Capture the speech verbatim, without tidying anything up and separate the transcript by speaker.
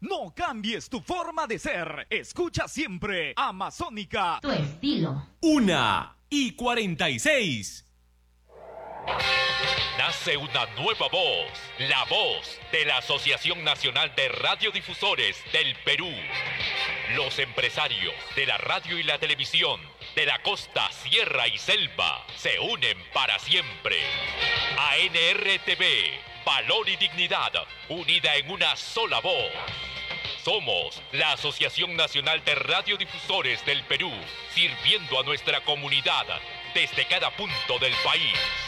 Speaker 1: No cambies tu forma de ser. Escucha siempre Amazónica.
Speaker 2: Tu estilo.
Speaker 3: Una y cuarenta y seis.
Speaker 4: Nace una nueva voz, la voz de la Asociación Nacional de Radiodifusores del Perú. Los empresarios de la radio y la televisión de la costa, sierra y selva se unen para siempre. A N R T V, valor y dignidad, unida en una sola voz. Somos la Asociación Nacional de Radiodifusores del Perú, sirviendo a nuestra comunidad desde cada punto del país.